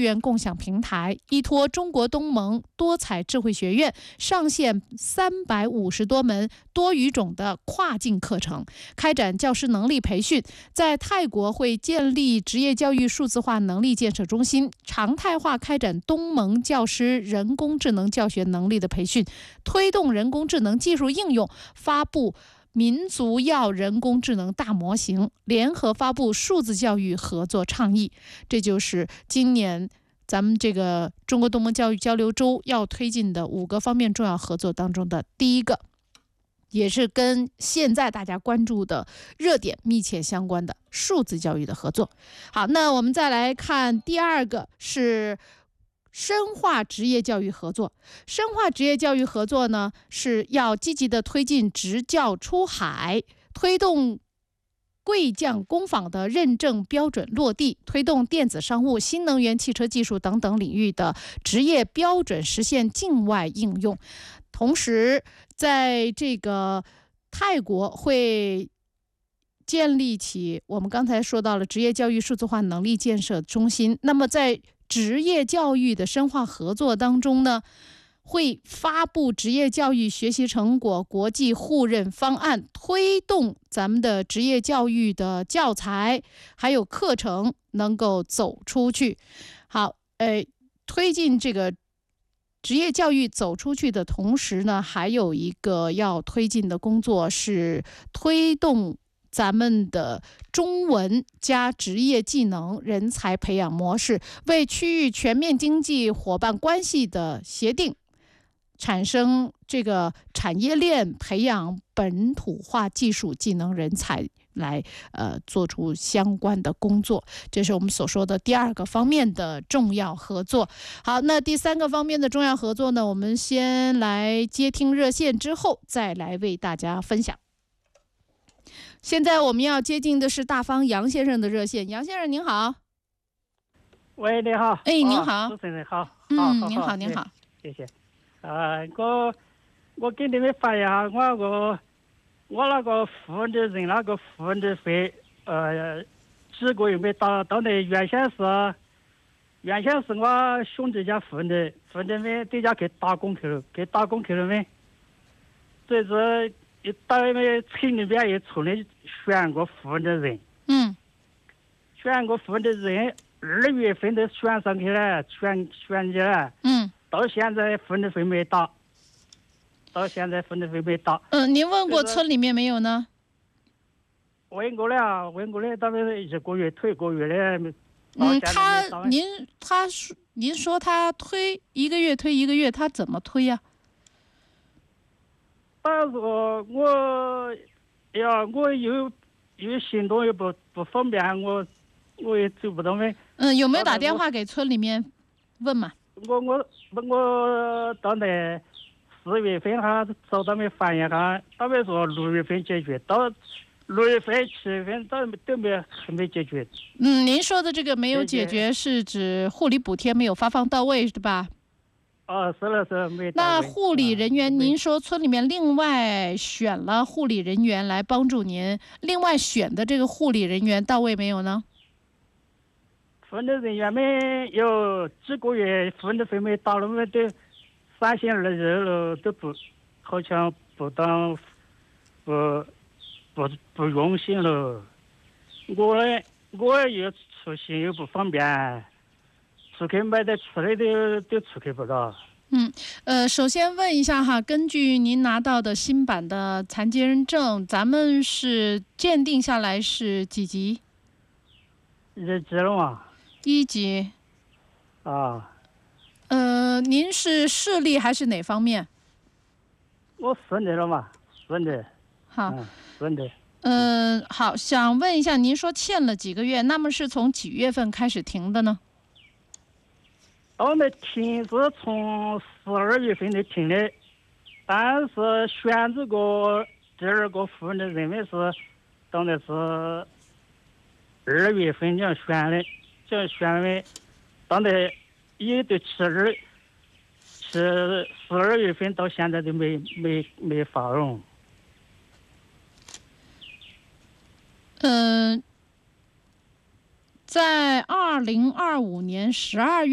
源共享平台，依托中国东盟多彩智慧学院，上线350多门多语种的跨境课程，开展教师能力培训。在泰国会建立职业教育数字化能力建设中心，常态化开展东盟教师人工智能教学能力的培训，推动人工智能技术应用，发布民族药人工智能大模型，联合发布数字教育合作倡议。这就是今年咱们这个中国东盟教育交流周要推进的5个方面重要合作当中的第一个，也是跟现在大家关注的热点密切相关的数字教育的合作。好，那我们再来看第二个，是深化职业教育合作。深化职业教育合作呢，是要积极的推进职教出海，推动贵匠工坊的认证标准落地，推动电子商务、新能源汽车技术等等领域的职业标准实现境外应用。同时，在这个泰国会建立起我们刚才说到了职业教育数字化能力建设中心。那么在职业教育的深化合作当中呢，会发布职业教育学习成果国际互认方案，推动咱们的职业教育的教材还有课程能够走出去。好，推进这个职业教育走出去的同时呢，还有一个要推进的工作是推动咱们的中文加职业技能人才培养模式，为区域全面经济伙伴关系的协定产生这个产业链，培养本土化技术技能人才来做出相关的工作。这是我们所说的第二个方面的重要合作。好，那第三个方面的重要合作呢，我们先来接听热线，之后再来为大家分享。现在我们要接近的是大方杨先生的热线。杨先生您好。 喂，你好。 哎，您好。 主持人好。 您好，您好。 谢谢。我给你们发一下，我那个付的人那个付的费，几个月没到的，原先是我兄弟家付的没在家给打工去了没，这是一到那村里边也村里选过付的人，选过付的人，2月份都选上去了，选去了，到现在分的费没到。 您问过村里面没有呢？ 问过了，他们1个月推1个月的。 您说他推1个月推1个月，他怎么推呀？ 他说我有行动也不方便，我也走不到没。 有没有打电话给村里面问嘛？ 我到那4月份还找他们反映下，他们说6月份解决，到6月份7月份都没解决。 您说的这个没有解决，是指护理补贴没有发放到位，是吧？ 是了，没到位。 那护理人员，您说村里面另外选了护理人员来帮助您，另外选的这个护理人员到位没有呢？ 分的人员们有几个月分的费没到了，我们都3星2日了，都不好像不用心了。我也出行又不方便，出去买点吃的都出去不了。 首先问一下哈，根据您拿到的新版的残疾人证，咱们是鉴定下来是几级 ？1级了嘛 ？1级。您是视力还是哪方面？ 我视力了嘛，视力。 好， 视力。 好，想问一下，您说欠了几个月，那么是从几月份开始停的呢？ 我们停是从12月份就停的，但是选这个第2个付的人们是当的是2月份就选的，当的也都12月份到现在都没发用。 在2025年12月。